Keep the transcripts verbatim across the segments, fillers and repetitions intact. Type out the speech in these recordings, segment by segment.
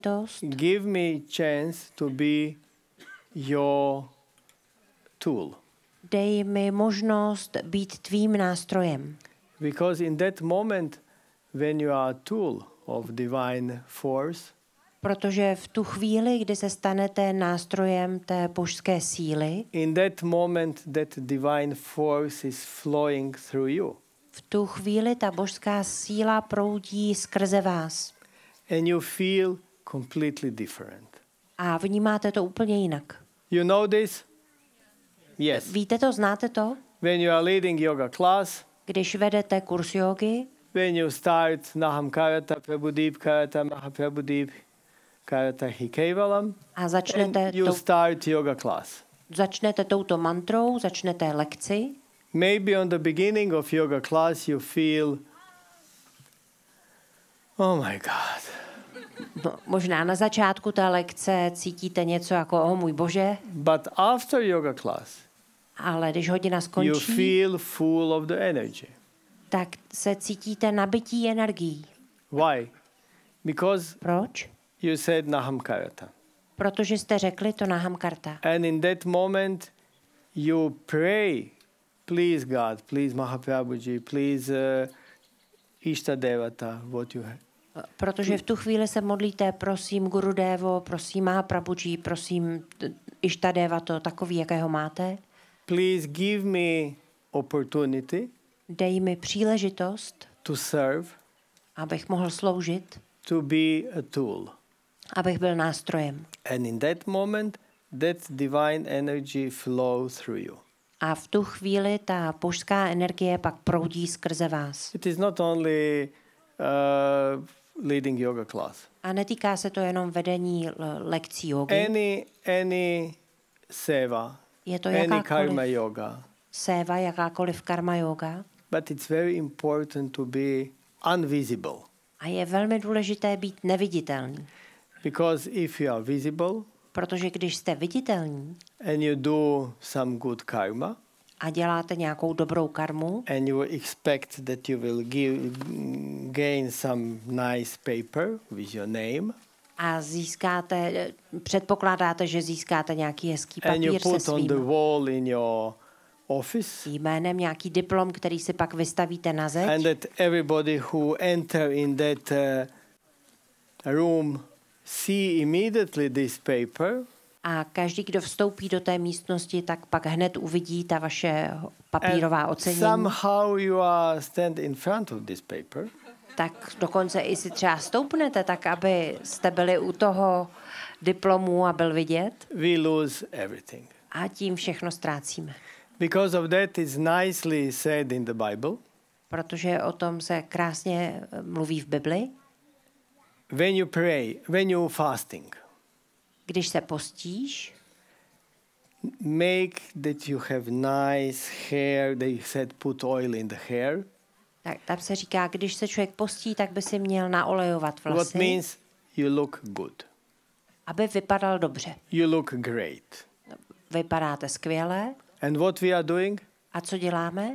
Give me chance to be your tool. Dej mi možnost být tvým nástrojem. Because in that moment when you are a tool of divine force, protože v tu chvíli, kdy se stanete nástrojem té božské síly, in that moment that divine force is flowing through you. V tu chvíli ta božská síla proudí skrze vás. And you feel completely different. A vnímáte to úplně jinak. You know this? Yes. Víte to, znáte to? When you are leading yoga class, když vedete kurz jógy, when you start Naham Karata Prabhudeep Karata Mahaprabhudeep Karata Hikevalam, a začnete and you tou, start yoga class. Začnete touto mantrou, začnete lekci. Maybe on the beginning of yoga class you feel, oh my God. No, možná na začátku té lekce cítíte něco jako, oh můj Bože. But after yoga class, ale když hodina skončí, you feel full of the energy. Tak se cítíte nabití energií. Why? Because Proč? You said Naham Karata. Protože jste řekli to Naham Karta. And in that moment you pray, please God, please Mahaprabhuji, please uh, Ishta Devata, what you have. Protože v tu chvíli se modlíte, prosím Gurudevo, prosím Mahaprabhuji, prosím Ishta Devato, takový, jakého máte. Please give me opportunity. Dej mi příležitost. To serve. Abych mohl sloužit. To be a tool. Abych byl nástrojem. And in that moment, that divine energy flows through you. A v tu chvíli ta božská energie pak proudí skrze vás. It is not only uh, leading yoga class. A netýká se to jenom vedení lekcí jogy. Any any seva, je to any karma yoga. Seva, jakákoliv karma yoga. But it's very important to be invisible. A je velmi důležité být neviditelný. Because if you are visible, protože když jste viditelní, and you do some good karma, a děláte nějakou dobrou karmu, and you expect that you will give, gain some nice paper with your name, a získáte, předpokládáte, že získáte nějaký hezký papír and you put se svým on the wall in your office, jménem, nějaký diplom, který si pak vystavíte na zeď, and that everybody who enter in that uh, room see immediately this paper, a každý, kdo vstoupí do té místnosti, tak pak hned uvidí ta vaše papírová ocenění. Somehow you are stand in front of this paper. Tak dokonce i si třeba stoupnete, tak aby jste byli u toho diplomu a byl vidět. We lose everything. A tím všechno ztrácíme. Because of that is nicely said in the Bible. Protože o tom se krásně mluví v Bibli. When you pray, when you fasting, když se postíš, make that you have nice hair. They said put oil in the hair. Tak tam se říká, když se člověk postí, tak by si měl naolejovat vlasy. What means you look good. Aby vypadal dobře. You look great. Vypadáte skvěle. And what we are doing? A co děláme?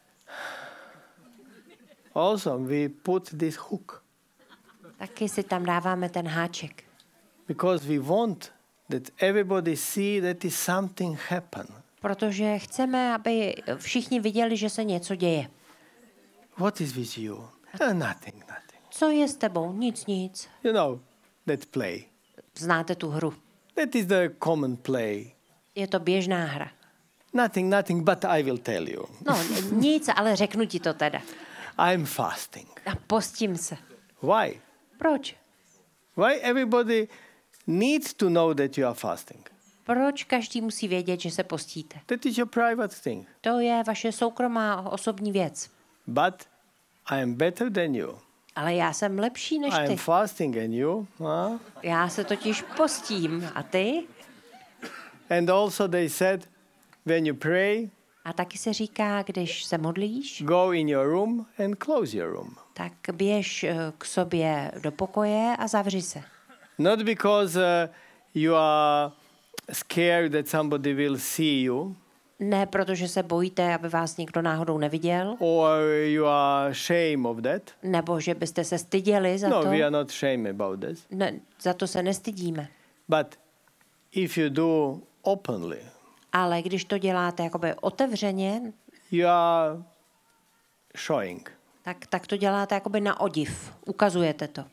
Also, we put this hook. Taky si tam dáváme ten háček. Because we want that everybody see that is something happen. Protože chceme, aby všichni viděli, že se něco děje. What is with you? Uh, nothing, nothing. Co je s tebou? Nic, nic. You know, that play. Znáte tu hru. That is the common play. Je to běžná hra. Nothing, nothing, but I will tell you. No, nic, ale řeknu ti to teda. I'm fasting. A postím se. Why? Proč? Why everybody needs to know that you are fasting? Proč každý musí vědět, že se postíte? That is your private thing. To je vaše soukromá osobní věc. But I am better than you. Ale já jsem lepší než ty. I am fasting and you. Huh? Já se totiž postím. A ty? And also they said, when you pray, a taky se říká, když se modlíš, go in your room and close your room. Tak běž k sobě do pokoje a zavři se. Not because uh, you are scared that somebody will see you. Ne, protože se bojíte, aby vás někdo náhodou neviděl, or you are ashamed of that. nebo že byste se styděli za No, to. we are not ashamed about this. Ne, za to se nestydíme. But if you do openly, Ale když to děláte jakoby otevřeně, you are showing. tak, tak to děláte jakoby na odiv. Ukazujete to.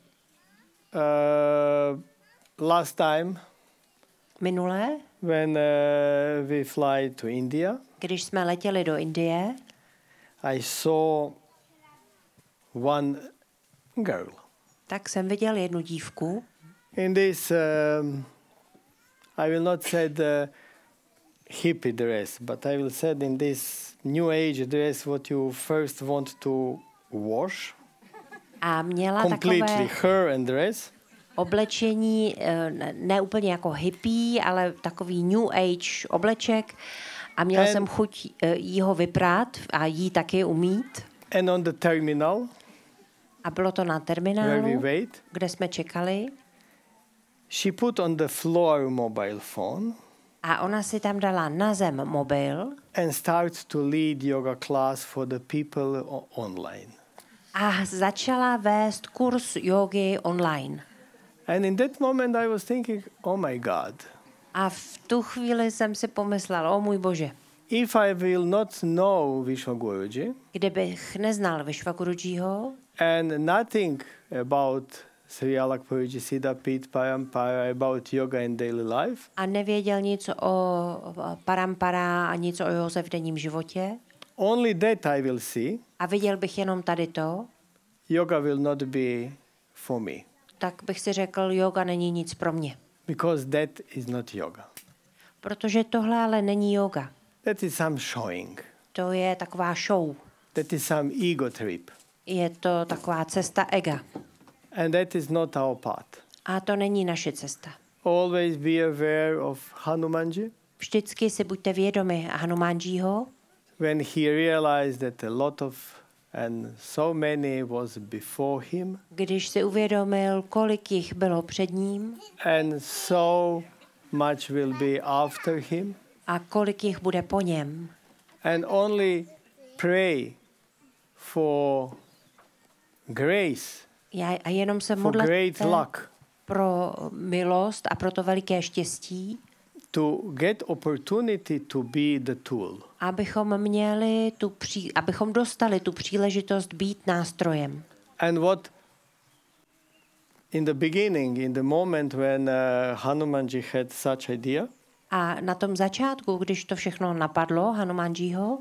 Uh, last time, Minule, when uh, we fly to India, když jsme letěli do Indie, I saw one girl tak jsem viděl jednu dívku. in this. Um, I will not say the hippie dress, but I will say in this new age dress what you first want to wash A měla completely, takové her and dress. oblečení, eh, ne, ne úplně jako hippie, ale takový new age obleček. A měl And- jsem chuť eh, jí ho vyprát a jí taky umít. And on the terminal A bylo to na where we terminálu, wait, kde jsme čekali. she put on the floor mobile phone A ona si tam dala na zem mobil and start to lead yoga class for the people o- online. a začala vést kurz jógy online. And in that moment I was thinking, oh my God, A v tu chvíli jsem si pomyslel, o můj bože, if I will not know Vishwaguruji kdybych neznal Vishwagurujiho and nothing about Sri Alakpuruji Siddhapit Parampara, about yoga in daily life, a nevěděl nic o parampara a nic o józe v denním životě only that I will see, a viděl bych jenom tady to, yoga will not be for me, tak bych si řekl, jóga není nic pro mě. because that is not yoga. Protože tohle ale není jóga. That is some showing. To je taková show. That is some ego trip. Je to taková cesta ega. And that is not our path. A to není naše cesta. Always be aware of Hanumanji. Vždycky si buďte vědomi Hanumanjiho, When he realized that a lot of and so many was before him když si uvědomil, kolik jich bylo před ním and so much will be after him, a kolik jich bude po něm. and only pray for grace, Já, a jenom se for great modlete luck pro milost a pro to veliké štěstí, to get opportunity to be the tool. abychom měli tu pří, abychom dostali tu příležitost být nástrojem. And what in the beginning, in the moment when uh, Hanumanji had such idea, A na tom začátku, když to všechno napadlo Hanumanjiho,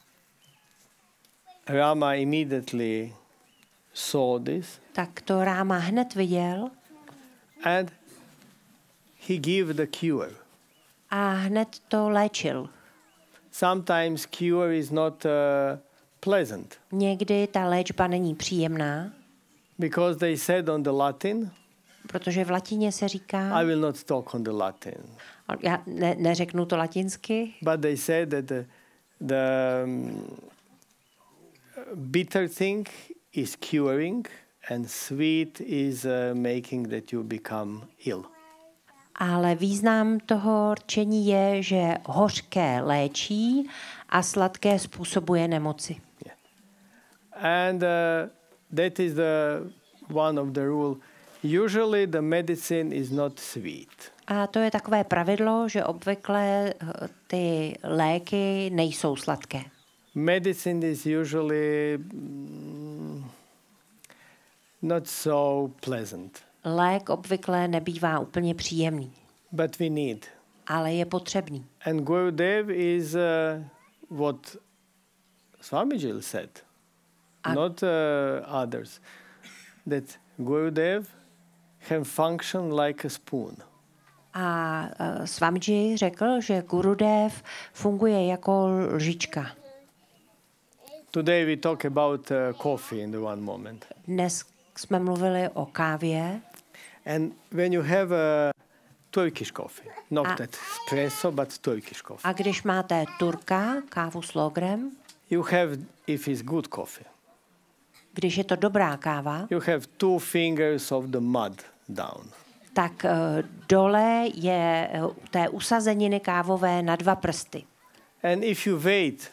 Rama immediately saw this tak to Ráma hned viděl and he gave the cure. a hned to léčil. Sometimes cure is not uh, pleasant Někdy ta léčba není příjemná, because they said on the Latin, protože v latině se říká, I will not talk on the Latin, já ne, neřeknu to latinsky, but they said that the, the um, bitter thing is curing and sweet is uh, making that you become ill. ale význam toho rčení je, že hořké léčí a sladké způsobuje nemoci. Yeah. And uh, that is the one of the rule. Usually the medicine is not sweet. A to je takové pravidlo, že obvykle eh, ty léky nejsou sladké. Medicine is usually mm, not so pleasant, Lék obvykle nebývá úplně příjemný, but we need. ale je potřebný. And Gurudev is uh, what Swamiji said, A- not uh, others. That Gurudev can function like a spoon. A uh, Swamiji řekl, že Gurudev funguje jako lžička. Today we talk about uh, coffee in the one moment. Dnes jsme mluvili o kávě And when you have a Turkish coffee, not A- that espresso, but Turkish coffee, a když máte turka, kávu s logrem, you have, if it's good coffee, když je to dobrá káva, you have two fingers of the mud down. tak uh, dole je uh, té usazeniny kávové na dva prsty. And if you wait,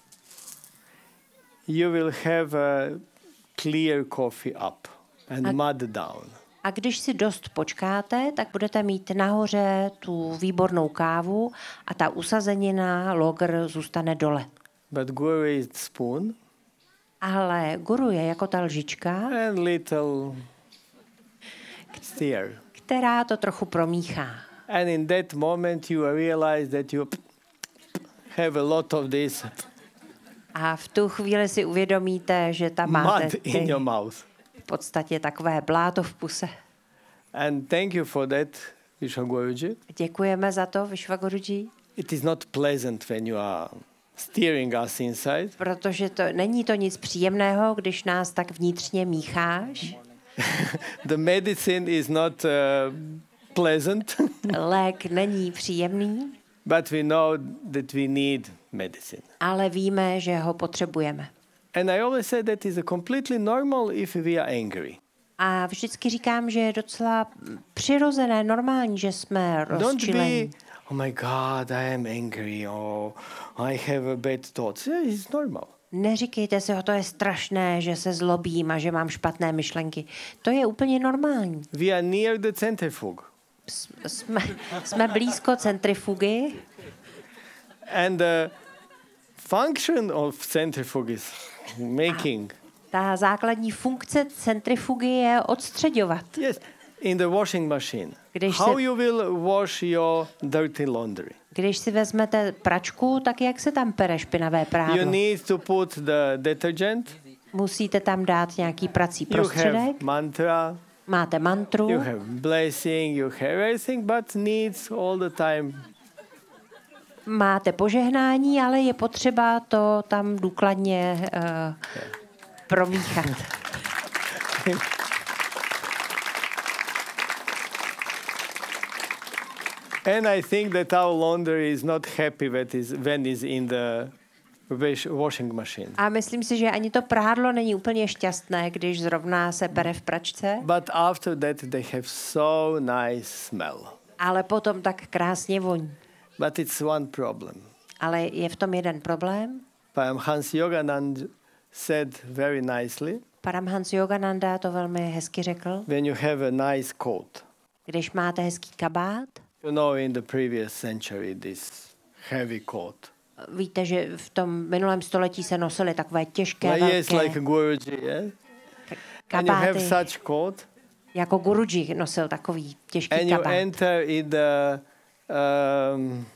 you will have a clear coffee up and A- mud down. A když si dost počkáte, tak budete mít nahoře tu výbornou kávu a ta usazenina lager zůstane dole. But guru is spoon Ale guru je jako ta lžička, and little stir. která to trochu promíchá. And in that moment you realize that you have a lot of this A v tu chvíli si uvědomíte, že tam máte mud in ty, your mouth. v podstatě takové bláto v puse. And thank you for that, Vishwaguruji. Děkujeme za to, Vishwaguruji, It is not pleasant when you are steering us inside. protože to není to nic příjemného, když nás tak vnitřně mícháš. The medicine is not uh, pleasant, Lék není příjemný, but we know that we need medicine. ale víme, že ho potřebujeme. And I always say that is a completely normal if we are angry. A vždycky říkám, že je docela přirozené, normální, že jsme Don't rozčilení. be, oh my God, I am angry, or I have a bad thoughts. Yeah, it's normal. Neříkejte si, to je strašné, že se zlobím a že mám špatné myšlenky. To je úplně normální. We are near the centrifuge. S- Jsme, jsme blízko centrifugy And the function of centrifuge is making. ta základní funkce centrifugy je odstřeďovat. Yes, in the washing machine. Když How se- you will wash your dirty laundry? Když si vezmete pračku, tak jak se tam pere špinavé You prádlo? need to put the detergent. Musíte tam dát nějaký prací You have prostředek, mantra. máte mantru, You have blessing. You have everything, but needs all the time. máte požehnání, ale je potřeba to tam důkladně uh, promíchat. And I think that our laundry is not happy when is when is in the wash- washing machine. A myslím si, že ani to prádlo není úplně šťastné, když zrovna se pere v pračce, But after that, they have so nice smell. ale potom tak krásně voní. But it's one problem. Ale je v tom jeden problém. Paramhans Yoganand said very nicely, Paramhans Yogananda to velmi hezky řekl. when you have a nice coat, Když máte hezký kabát, you know, in the previous century, this heavy coat. víte, že v tom minulém století se nosily takové těžké, Like, yes, velké like a Guruji, yeah? And you have kabáty. such coat, Jako Guruji nosil takový těžký and you kabát. enter in the, um,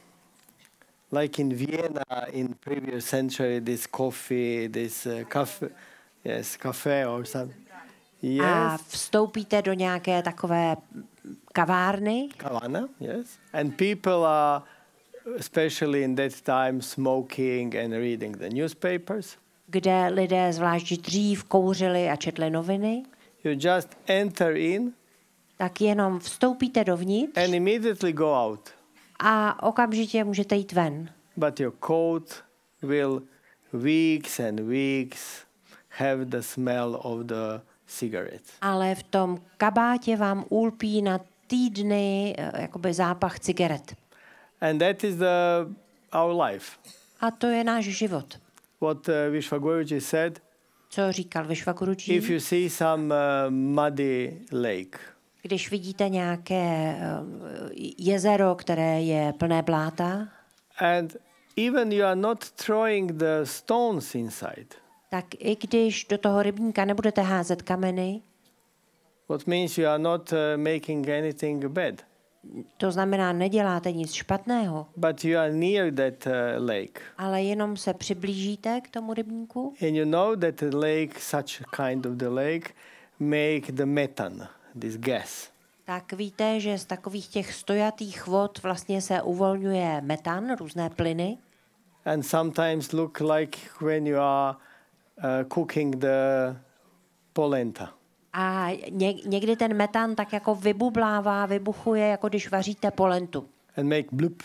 like in Vienna in previous century, this coffee, this uh, cafe, yes, cafe or something. Yes, A vstoupíte do nějaké takové kavárny, Kavana, yes. And people are, especially in that time, smoking and reading the newspapers. kde lidé zvlášť dřív kouřili a četli noviny, You just enter in tak jenom vstoupíte dovnitř and immediately go out. a okamžitě můžete jít ven. But your coat will weeks and weeks have the smell of the cigarette. Ale v tom kabátě vám ulpí na týdny eh, jakoby zápach cigaret. And that is the, our life. A to je náš život. What uh, Vishwaguruji said, Co říkal Vishwaguruji? if you see some uh, muddy lake, Když vidíte nějaké eh, jezero, které je plné bláta, and even you are not throwing the stones inside, tak i když do toho rybníka nebudete házet kameny, what means you are not uh, making anything bad, to znamená, neděláte nic špatného, but you are near that uh, lake. ale jenom se přiblížíte k tomu rybníku And you know that the lake, such a kind of the lake, make the methane, this gas. tak víte, že z takových těch stojatých vod vlastně se uvolňuje metan, různé plyny. And sometimes look like when you are uh, cooking the polenta. A ně, někdy ten metan tak jako vybublává, vybuchuje, jako když vaříte polentu. And make bloop.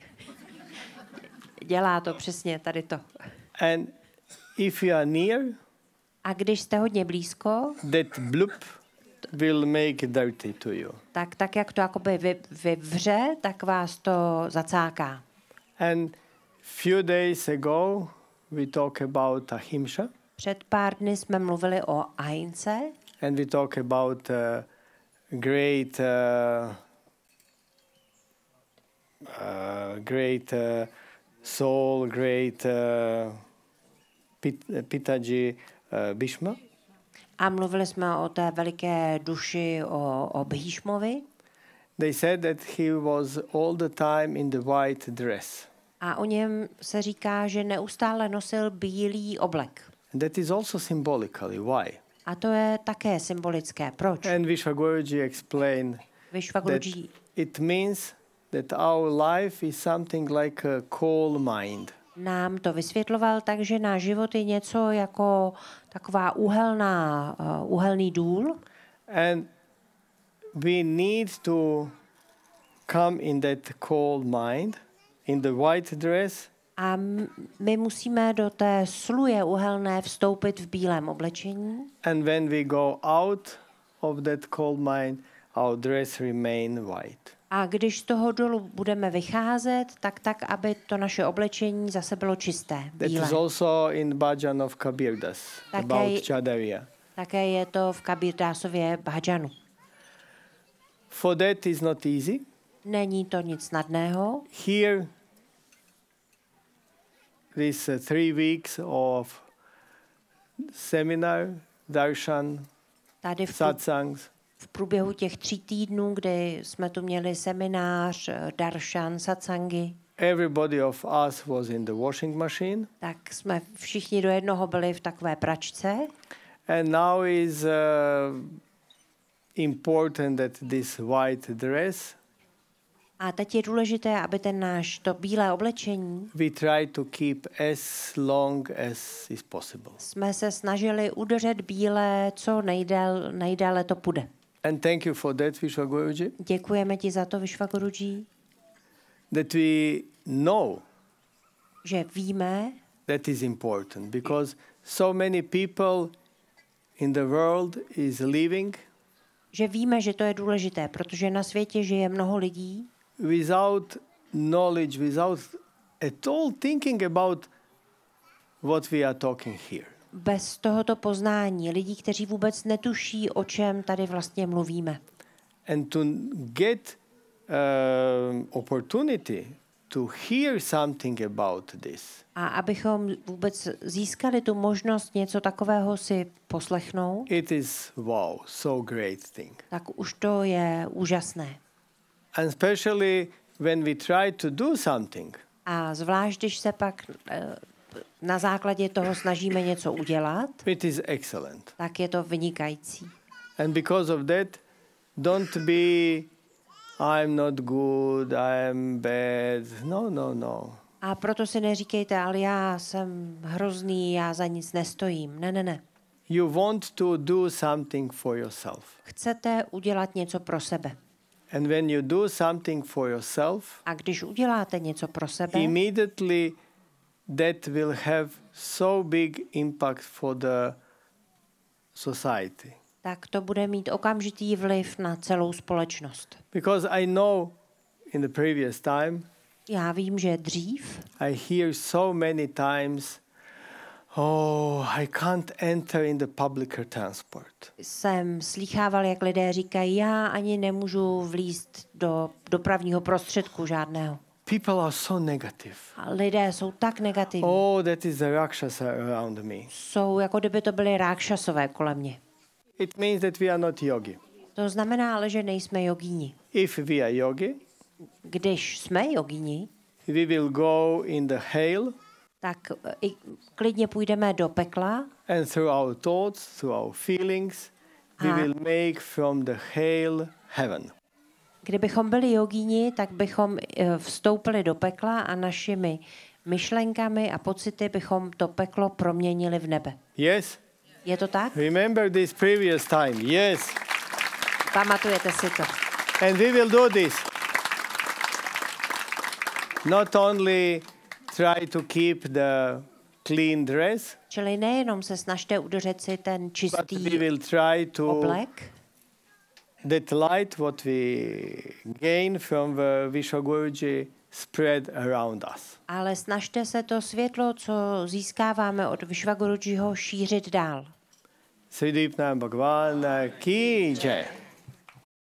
Dělá to přesně tady to. And if you are near, A když jste hodně blízko, that bloop will make dirty to you. tak tak, jak to jakoby vy, vyvře, tak vás to zacáká. And Few days ago we talk about ahimsa. Před pár dny jsme mluvili o ahimse. And we talk about uh, great, uh, uh, great uh, soul, great uh, Pit, Pitaji uh, Bhishma. A mluvili jsme o té veliké duši, o, o Bhishmovi. They said that he was all the time in the white dress. A o něm se říká, že neustále nosil bílý oblek. And that is also symbolically why. A to je také symbolické. Proč? And Vishwaguruji explained Vishwaguruji that it means that our life is something like a coal mine. nám to vysvětloval tak, že náš život je něco jako taková uhelná, uh, uhelný důl. And we need to come in that coal mine, in the white dress. A my musíme do té sluje uhelné vstoupit v bílém oblečení. And when we go out of that coal mine, our dress remain white. A když z toho dolu budeme vycházet, tak tak, aby to naše oblečení zase bylo čisté, bílé. That is also in Bhajan of Kabir Das, Také, about Chadariya. také je to v Kabir Dasově bhajanu. For that is not easy. Není to nic snadného. Here, these uh, three weeks of seminar, darshan, Tady v, satsangs, v průběhu těch tří týdnů, kdy jsme tu měli seminář, darshan, satsangy, everybody of us was in the washing machine. tak jsme všichni do jednoho byli v takové pračce. And now is uh, important that this white dress, A teď je důležité, aby ten náš, to bílé oblečení, we try to keep as long as is possible. jsme se snažili udržet bílé, co nejdéle, nejdéle to půjde. And thank you for that, Vishwaguruji, Děkujeme ti za to, Vishwaguruji, that we know že víme, that is important, because so many people in the world is living že víme, že to je důležité, protože na světě žije mnoho lidí, without knowledge, without at all thinking about what we are talking here. bez tohoto poznání, lidí, kteří vůbec netuší, o čem tady vlastně mluvíme. And to get uh, opportunity to hear something about this, A abychom vůbec získali tu možnost něco takového si poslechnout, it is wow, so great thing. tak už to je úžasné. And especially when we try to do something, A zvlášť, když se pak eh, na základě toho snažíme něco udělat, it is excellent. tak je to vynikající. And because of that, don't be, I'm not good, I'm bad. No, no, no. A proto si neříkejte, ale já jsem hrozný, já za nic nestojím. Ne, ne, ne. You want to do something for yourself. Chcete udělat něco pro sebe. And when you do something for yourself, A když uděláte něco pro sebe, immediately that will have so big impact for the society. tak to bude mít okamžitý vliv na celou společnost. Because I know in the previous time, Já vím, že dřív I hear so many times, oh, I can't enter in the public transport. jsem slýchával, jak lidé říkají, já ani nemůžu vlízt do dopravního prostředku žádného. People are so negative. A lidé jsou tak negativní. Oh, that is the rakshasa around me. Jsou, jako kdyby to byly rákšasové kolem mě. It means that we are not yogi. To znamená ale, že nejsme jogíni. If we are yogi, Když jsme jogíni, we will go in the hell, tak i klidně půjdeme do pekla and through our thoughts, through our feelings, we A- will make from the hell heaven. Kdybychom byli jogíni, tak bychom eh, vstoupili do pekla a našimi myšlenkami a pocity bychom to peklo proměnili v nebe. Yes? Je to tak? Remember this previous time. Yes. Pamatujete si to. And we will do this. Not only try to keep the clean dress, Čili nejenom se snažte udržet si ten but čistý we will try to oblek, that light what we gain from the Vishaguruji spread around us. Ale snažte se to světlo, co získáváme od Vishwagurujiho, šířit dál. Sridipnam Bhagwan ki jai.